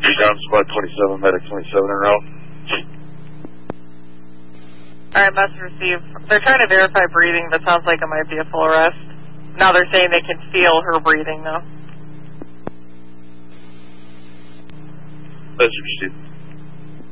Down squad 27, medic 27 en route. Alright, must receive. They're trying to verify breathing, but sounds like it might be a full arrest. Now they're saying they can feel her breathing, though. Message received.